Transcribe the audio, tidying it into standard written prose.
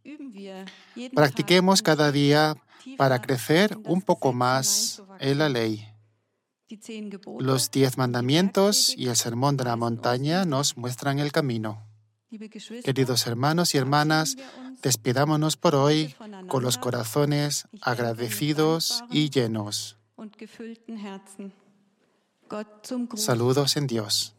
Practiquemos cada día para crecer un poco más en la ley. Los 10 mandamientos y el sermón de la montaña nos muestran el camino. Queridos hermanos y hermanas, despidámonos por hoy con los corazones agradecidos y llenos. Saludos en Dios.